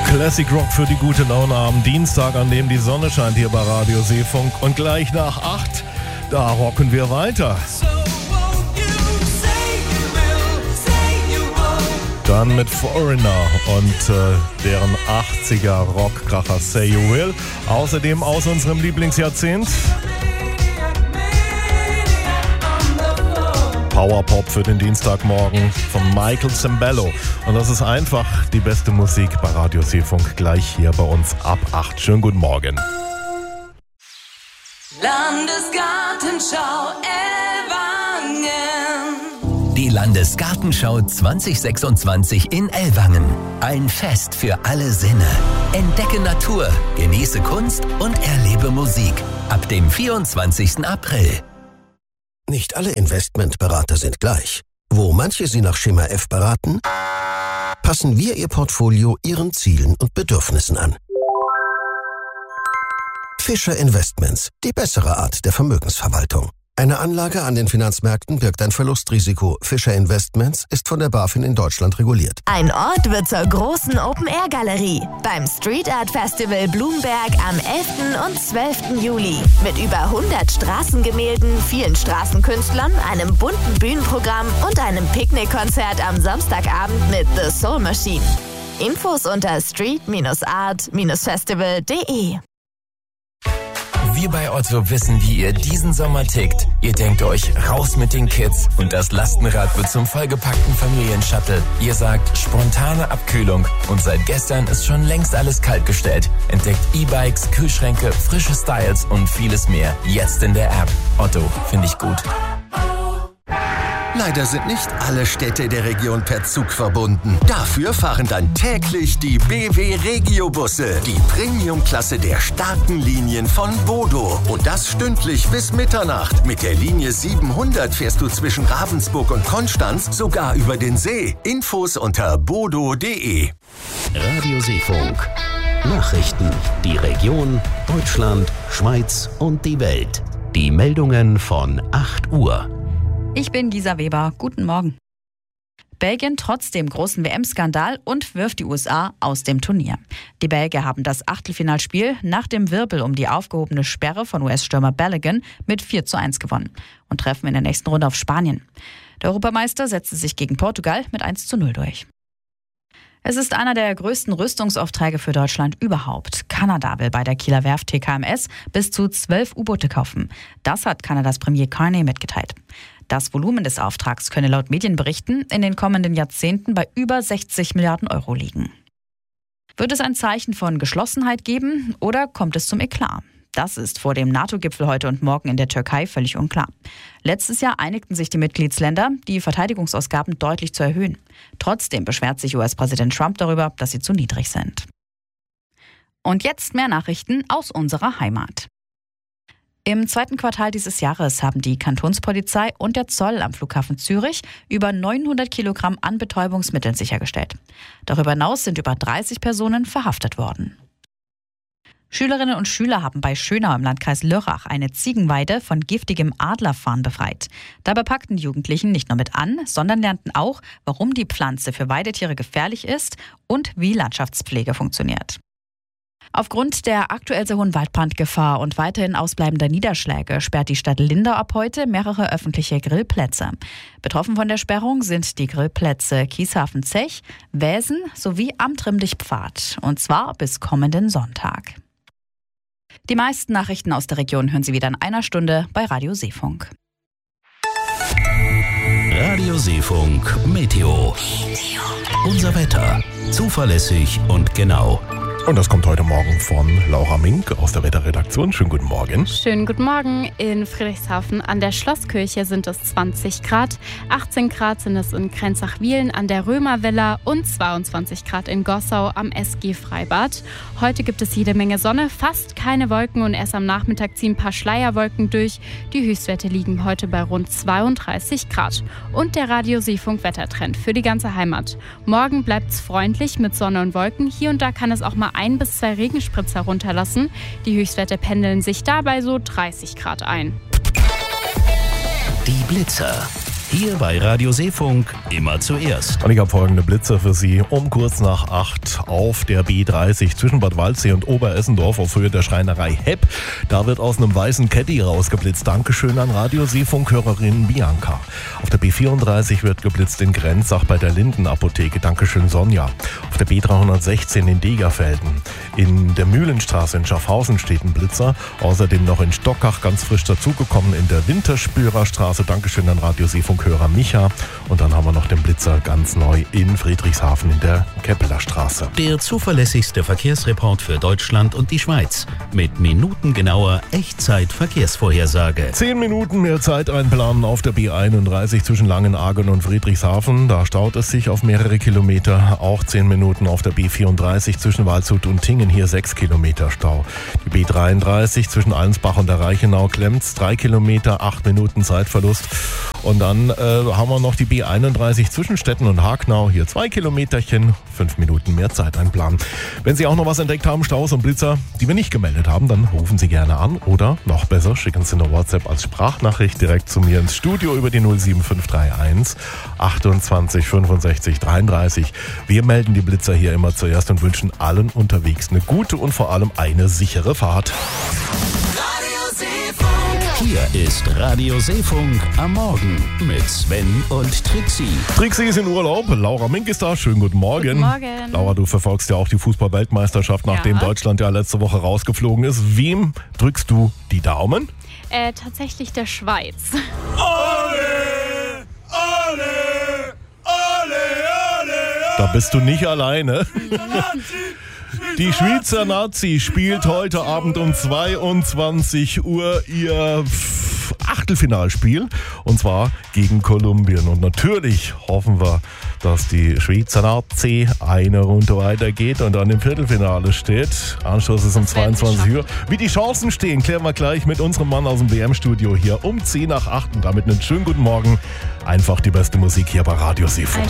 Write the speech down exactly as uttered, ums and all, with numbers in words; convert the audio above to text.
Classic Rock für die gute Laune am Dienstag, an dem die Sonne scheint hier bei Radio Seefunk. Und gleich nach acht, da rocken wir weiter. Dann mit Foreigner und äh, deren achtziger Rockkracher Say You Will. Außerdem aus unserem Lieblingsjahrzehnt Powerpop für den Dienstagmorgen von Michael Sembello. Und das ist einfach die beste Musik bei Radio Seefunk gleich hier bei uns ab acht. Schönen guten Morgen. Landesgartenschau Ellwangen. Die Landesgartenschau zwanzig sechsundzwanzig in Ellwangen. Ein Fest für alle Sinne. Entdecke Natur, genieße Kunst und erlebe Musik. Ab dem vierundzwanzigsten April. Nicht alle Investmentberater sind gleich. Wo manche Sie nach Schema F beraten, passen wir Ihr Portfolio Ihren Zielen und Bedürfnissen an. Fischer Investments, die bessere Art der Vermögensverwaltung. Eine Anlage an den Finanzmärkten birgt ein Verlustrisiko. Fischer Investments ist von der BaFin in Deutschland reguliert. Ein Ort wird zur großen Open-Air-Galerie beim Street Art Festival Blumberg am elften und zwölften Juli. Mit über hundert Straßengemälden, vielen Straßenkünstlern, einem bunten Bühnenprogramm und einem Picknickkonzert am Samstagabend mit The Soul Machine. Infos unter street art festival punkt de. Wir bei Otto wissen, wie ihr diesen Sommer tickt. Ihr denkt euch, raus mit den Kids und das Lastenrad wird zum vollgepackten Familienshuttle. Ihr sagt, spontane Abkühlung und seit gestern ist schon längst alles kaltgestellt. Entdeckt E-Bikes, Kühlschränke, frische Styles und vieles mehr. Jetzt in der App. Otto, finde ich gut. Leider sind nicht alle Städte der Region per Zug verbunden. Dafür fahren dann täglich die B W Regio-Busse, die Premium-Klasse der starken Linien von Bodo. Und das stündlich bis Mitternacht. Mit der Linie siebenhundert fährst du zwischen Ravensburg und Konstanz sogar über den See. Infos unter bodo punkt de. Radio Seefunk. Nachrichten. Die Region, Deutschland, Schweiz und die Welt. Die Meldungen von acht Uhr. Ich bin Gisa Weber. Guten Morgen. Belgien trotz dem großen W M-Skandal und wirft die U S A aus dem Turnier. Die Belgier haben das Achtelfinalspiel nach dem Wirbel um die aufgehobene Sperre von U S-Stürmer Balogun mit vier zu eins gewonnen und treffen in der nächsten Runde auf Spanien. Der Europameister setzte sich gegen Portugal mit eins zu null durch. Es ist einer der größten Rüstungsaufträge für Deutschland überhaupt. Kanada will bei der Kieler Werft T K M S bis zu zwölf U-Boote kaufen. Das hat Kanadas Premier Carney mitgeteilt. Das Volumen des Auftrags könne laut Medienberichten in den kommenden Jahrzehnten bei über sechzig Milliarden Euro liegen. Wird es ein Zeichen von Geschlossenheit geben oder kommt es zum Eklat? Das ist vor dem NATO-Gipfel heute und morgen in der Türkei völlig unklar. Letztes Jahr einigten sich die Mitgliedsländer, die Verteidigungsausgaben deutlich zu erhöhen. Trotzdem beschwert sich U S-Präsident Trump darüber, dass sie zu niedrig sind. Und jetzt mehr Nachrichten aus unserer Heimat. Im zweiten Quartal dieses Jahres haben die Kantonspolizei und der Zoll am Flughafen Zürich über neunhundert Kilogramm an Betäubungsmitteln sichergestellt. Darüber hinaus sind über dreißig Personen verhaftet worden. Schülerinnen und Schüler haben bei Schönau im Landkreis Lörrach eine Ziegenweide von giftigem Adlerfarn befreit. Dabei packten die Jugendlichen nicht nur mit an, sondern lernten auch, warum die Pflanze für Weidetiere gefährlich ist und wie Landschaftspflege funktioniert. Aufgrund der aktuell sehr hohen Waldbrandgefahr und weiterhin ausbleibender Niederschläge sperrt die Stadt Lindau ab heute mehrere öffentliche Grillplätze. Betroffen von der Sperrung sind die Grillplätze Kieshafen-Zech, Wäsen sowie am Trimmdichtpfad. Und zwar bis kommenden Sonntag. Die meisten Nachrichten aus der Region hören Sie wieder in einer Stunde bei Radio Seefunk. Radio Seefunk Meteo. Unser Wetter. Zuverlässig und genau. Und das kommt heute Morgen von Laura Mink aus der Wetterredaktion. Schönen guten Morgen. Schönen guten Morgen. In Friedrichshafen an der Schlosskirche sind es zwanzig Grad. achtzehn Grad sind es in Krenzach-Wiehlen an der Römervilla und zweiundzwanzig Grad in Gossau am S G Freibad. Heute gibt es jede Menge Sonne, fast keine Wolken und erst am Nachmittag ziehen ein paar Schleierwolken durch. Die Höchstwerte liegen heute bei rund zweiunddreißig Grad. Und der Radio Seefunk Wettertrend für die ganze Heimat. Morgen bleibt es freundlich mit Sonne und Wolken. Hier und da kann es auch mal ein bis zwei Regenspritzer runterlassen. Die Höchstwerte pendeln sich dabei so dreißig Grad ein. Die Blitzer. Hier bei Radio Seefunk immer zuerst. Und ich habe folgende Blitzer für Sie. Um kurz nach acht auf der B dreißig zwischen Bad Waldsee und Oberessendorf auf Höhe der Schreinerei Hepp. Da wird aus einem weißen Caddy rausgeblitzt. Dankeschön an Radio Seefunk-Hörerin Bianca. Auf der B vierunddreißig wird geblitzt in Grenzach bei der Lindenapotheke. Dankeschön Sonja. Auf der B dreihundertsechzehn in Degerfelden. In der Mühlenstraße in Schaffhausen steht ein Blitzer. Außerdem noch in Stockach ganz frisch dazugekommen in der Winterspürerstraße. Dankeschön an Radio Seefunk Hörer Micha. Und dann haben wir noch den Blitzer ganz neu in Friedrichshafen in der Keppeler Straße. Der zuverlässigste Verkehrsreport für Deutschland und die Schweiz. Mit minutengenauer Echtzeit-Verkehrsvorhersage. Zehn Minuten mehr Zeit einplanen auf der B einunddreißig zwischen Langenargen und Friedrichshafen. Da staut es sich auf mehrere Kilometer. Auch zehn Minuten auf der B vierunddreißig zwischen Waldshut und Tingen. Hier sechs Kilometer Stau. Die B dreiunddreißig zwischen Allensbach und der Reichenau Klemms. drei Kilometer, acht Minuten Zeitverlust. Und dann äh, haben wir noch die B einunddreißig zwischen Stetten und Hagnau. Hier zwei Kilometerchen, fünf Minuten mehr Zeit einplanen. Wenn Sie auch noch was entdeckt haben, Staus und Blitzer, die wir nicht gemeldet haben, dann rufen Sie gerne an. Oder noch besser, schicken Sie eine WhatsApp als Sprachnachricht direkt zu mir ins Studio über die null sieben fünf drei eins achtundzwanzig fünfundsechzig dreiunddreißig. Wir melden die Blitzer hier immer zuerst und wünschen allen unterwegs eine gute und vor allem eine sichere Fahrt. Hier ist Radio Seefunk am Morgen mit Sven und Trixie. Trixie ist in Urlaub, Laura Mink ist da. Schönen guten Morgen. Guten Morgen. Laura, du verfolgst ja auch die Fußball-Weltmeisterschaft, nachdem Ja. Deutschland ja letzte Woche rausgeflogen ist. Wem drückst du die Daumen? Äh, tatsächlich der Schweiz. Da bist du nicht alleine. Die Schweizer Nazi spielt heute Abend um zweiundzwanzig Uhr ihr Achtelfinalspiel und zwar gegen Kolumbien. Und natürlich hoffen wir, dass die Schweizer Nazi eine Runde weitergeht und dann im Viertelfinale steht. Anschluss ist um zweiundzwanzig Uhr. Wie die Chancen stehen, klären wir gleich mit unserem Mann aus dem W M-Studio hier um zehn nach acht und damit einen schönen guten Morgen. Einfach die beste Musik hier bei Radio Seefunk.